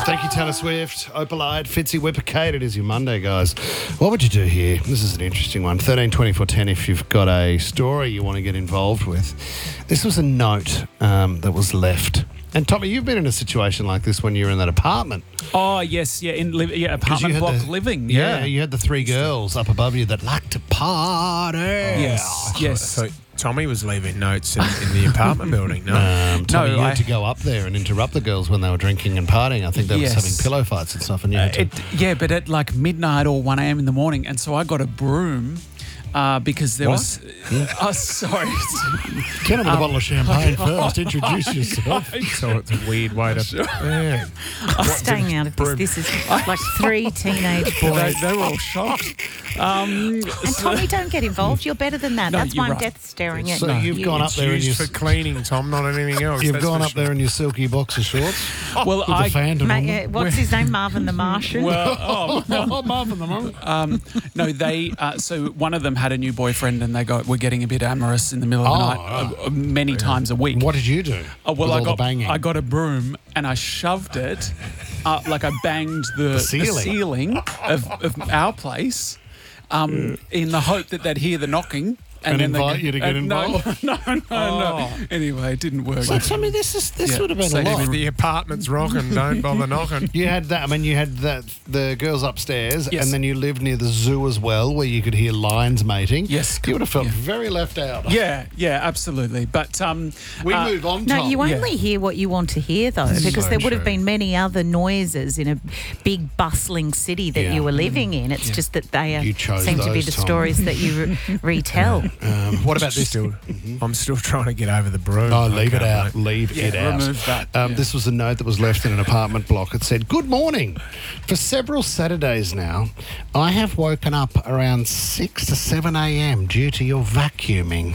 Thank you, Taylor Swift. Opal-eyed, Fitzy Whipper-Kate. It is your Monday, guys. What would you do here? This is an interesting one. 13 24 10 if you've got a story you want to get involved with. This was a note that was left. And Tommy, you've been in a situation like this when you were in that apartment. Oh, yes, yeah, apartment block living. Yeah, you had the three girls up above you that like to party. Yes. So Tommy was leaving notes in the apartment building, no? Tommy, you had to go up there and interrupt the girls when they were drinking and partying. I think they was having pillow fights and stuff. And you had to... but at like midnight or 1 a.m. in the morning. And so I got a broom. Because there was... Oh, sorry. Get him with a bottle of champagne first. Introduce yourself. So it's a weird way to... I'm staying out of this. This is like three teenage boys. They were all shocked. And Tommy, don't get involved. You're better than that. No, That's why I'm right. death staring at So you. you've gone up there in your... for cleaning, Tom, not anything else. You've gone up there in your silky boxer shorts. Well, with the fandom on them. What's his name? Marvin the Martian? Well, Marvin the Monk. no, they... so one of them had a new boyfriend and we're getting a bit amorous in the middle of the night many times a week. What did you do? I got a broom and I shoved it, like I banged the ceiling of our place in the hope that they'd hear the knocking. And invite you to get involved? No. Anyway, it didn't work. So tell me, this would have been a lot. If the apartment's rocking, don't bother knocking. You had that. I mean, you had the girls upstairs, and then you lived near the zoo as well, where you could hear lions mating. Yes, you would have felt very left out. Yeah, absolutely. But we move on. No, Tom. you only hear what you want to hear, though, because there would have been many other noises in a big bustling city that you were living in. It's just that they seem to be the stories that you retell. What about this? I'm still trying to get over the broom. No, leave it out. Leave it out. Remove that. This was a note that was left in an apartment block. It said, "Good morning. For several Saturdays now, I have woken up around 6 to 7 a.m. due to your vacuuming."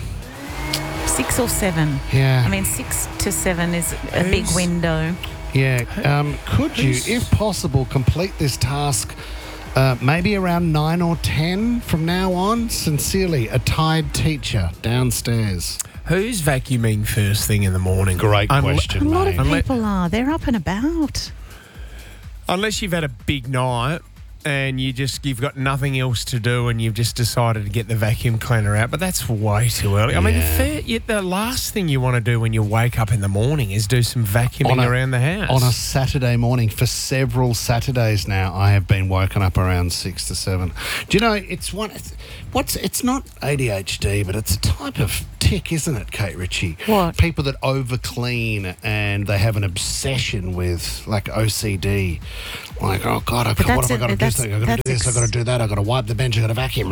6 or 7? Yeah. I mean, 6 to 7 is a big window. Yeah. Could you, if possible, complete this task maybe around 9 or 10 from now on? Sincerely, a tired teacher downstairs. Who's vacuuming first thing in the morning? Great question, A lot mate. of people are. They're up and about. Unless you've had a big night and you've got nothing else to do and you've just decided to get the vacuum cleaner out, but that's way too early. I mean, the last thing you want to do when you wake up in the morning is do some vacuuming around the house. On a Saturday morning, for several Saturdays now, I have been woken up around 6 to 7. Do you know, it's not ADHD, but it's a type of tick, isn't it, Kate Ritchie? What? People that over-clean and they have an obsession with, like, OCD. Like, oh, God, what have I got to do? I've got to do this, I've got to do that, I've got to wipe the bench, I've got to vacuum.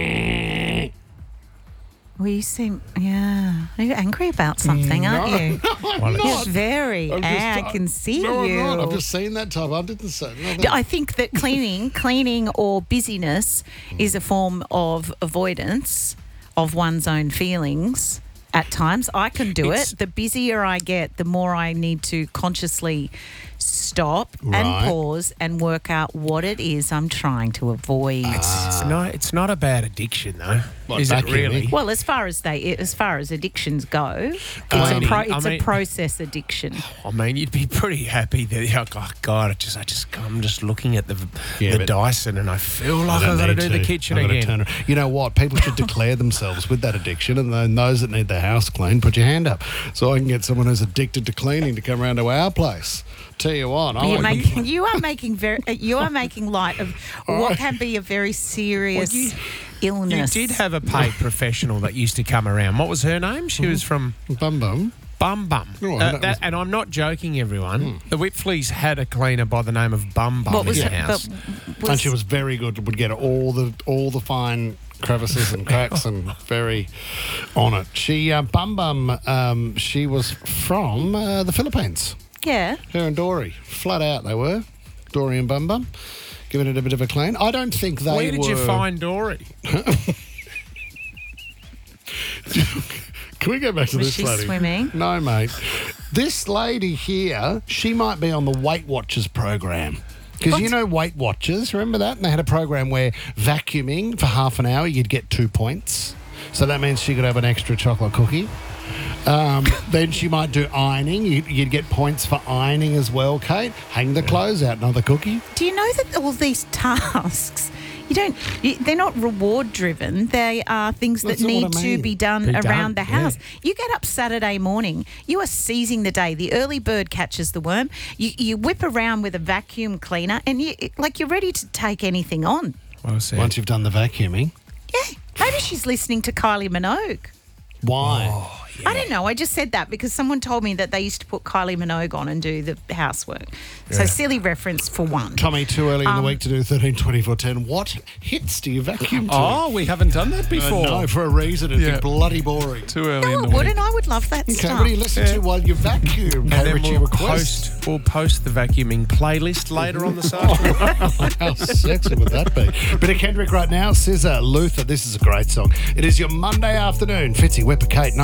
Well, you seem, Are you angry about something, aren't you? I'm You're not. very. I can see you. I'm not. I've just seen that type. I didn't say nothing. I think that cleaning or busyness is a form of avoidance of one's own feelings at times. I can do it. The busier I get, the more I need to consciously stop and pause and work out what it is I'm trying to avoid. It's not a bad addiction, though. What, is it vacuuming? really? Well, as far as addictions go, it's a process addiction. I mean, you'd be pretty happy that, oh God, I'm just looking at the Dyson and I feel like I've got to do the kitchen again. You know what? People should declare themselves with that addiction, and then those that need their house cleaned, put your hand up, so I can get someone who's addicted to cleaning to come around to our place. Tell you what, you are making light of what can be a very serious illness. You did have a paid professional that used to come around. What was her name? She was from Bum Bum. Bum Bum. And I'm not joking, everyone. The Whitfleys had a cleaner by the name of Bum Bum in the house. And she was very good. Would get all the fine crevices and cracks and very on it. She Bum Bum. She was from the Philippines. Yeah. Her and Dory, flat out they were. Dory and Bum Bum, giving it a bit of a clean. I don't think they were... Where did you find Dory? Can we go back to this lady? Was she swimming? No, mate. This lady here, she might be on the Weight Watchers program. Because you know Weight Watchers, remember that? And they had a program where vacuuming for half an hour, you'd get 2 points. So that means she could have an extra chocolate cookie. Then she might do ironing. You'd get points for ironing as well, Kate. Hang the clothes out, another cookie. Do you know that all these tasks, they're not reward driven. They are things that That's not need what I to mean. be done Be done, around the house. yeah. You get up Saturday morning, you are seizing the day. The early bird catches the worm. You whip around with a vacuum cleaner and you're ready to take anything on. Well said. Once you've done the vacuuming. Yeah. Maybe she's listening to Kylie Minogue. Why? I don't know. I just said that because someone told me that they used to put Kylie Minogue on and do the housework. So silly reference for one. Tommy, too early in the week to do 13, 24, 10. What hits do you vacuum to? Oh, we haven't done that before. No, for a reason. It'd Yeah. be bloody boring. Too early No, in it the wouldn't. week. I would love that Okay, stuff. what do you listen to while you vacuum? And then Richie request. we'll post the vacuuming playlist later on this afternoon. How sexy would that be? Bit of Kendrick right now. SZA, Luther. This is a great song. It is your Monday afternoon. Fitzy, Whipper, Kate,